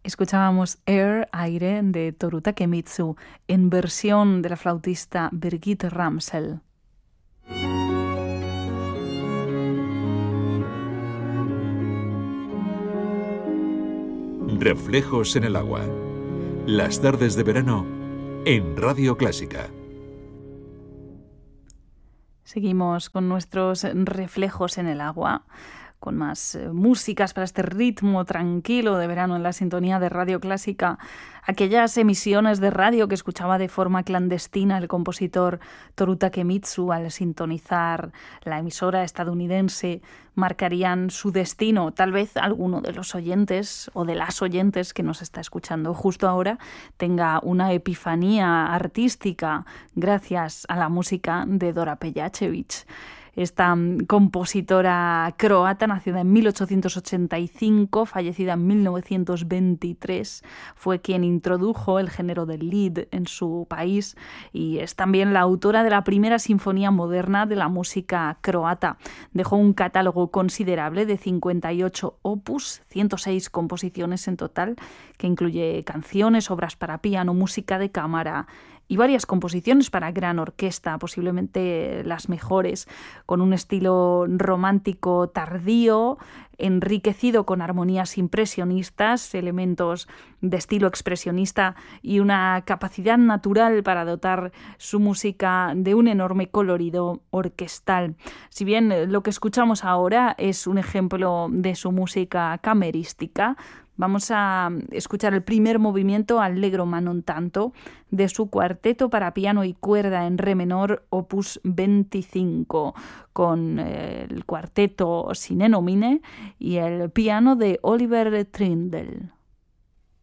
Escuchábamos Air, Aire, de Toru Takemitsu, en versión de la flautista Birgitte Ramsel. Reflejos en el agua. Las tardes de verano en Radio Clásica. Seguimos con nuestros reflejos en el agua, con más músicas para este ritmo tranquilo de verano en la sintonía de Radio Clásica. Aquellas emisiones de radio que escuchaba de forma clandestina el compositor Toru Takemitsu al sintonizar la emisora estadounidense marcarían su destino. Tal vez alguno de los oyentes o de las oyentes que nos está escuchando justo ahora tenga una epifanía artística gracias a la música de Dora Pejacevic. Esta compositora croata, nacida en 1885, fallecida en 1923, fue quien introdujo el género del lied en su país y es también la autora de la primera sinfonía moderna de la música croata. Dejó un catálogo considerable de 58 opus, 106 composiciones en total, que incluye canciones, obras para piano, música de cámara y varias composiciones para gran orquesta, posiblemente las mejores, con un estilo romántico tardío, enriquecido con armonías impresionistas, elementos de estilo expresionista y una capacidad natural para dotar su música de un enorme colorido orquestal. Si bien lo que escuchamos ahora es un ejemplo de su música camerística, vamos a escuchar el primer movimiento allegro ma non tanto de su cuarteto para piano y cuerda en re menor opus 25 con el cuarteto Sine Nomine y el piano de Oliver Trindle.